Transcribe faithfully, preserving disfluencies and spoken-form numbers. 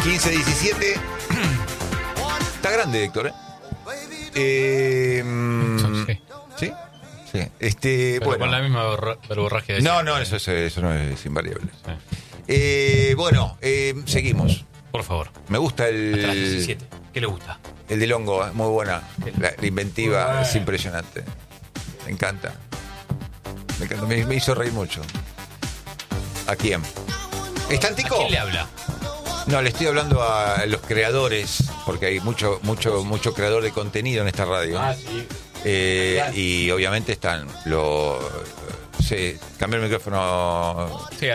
quince diecisiete. Está grande, Héctor, ¿eh? eh sí. ¿Sí? Sí. Este, Pero bueno. con la misma borra- verborragia de No, siempre. no, eso, eso, eso no es invariable. Sí. Eh, bueno, eh, seguimos. Por favor. Me gusta el... Hasta las diecisiete. ¿Qué le gusta? El de Longo, es muy buena. La, la inventiva Bueno. es impresionante. Me encanta. Me encanta. Me, me hizo reír mucho. ¿A quién? ¿Está el ¿A Tico? quién le habla? No, le estoy hablando a los creadores, porque hay mucho, mucho, mucho creador de contenido en esta radio. Ah, sí. Eh, y obviamente están los... Sí, cambié el micrófono. Sí,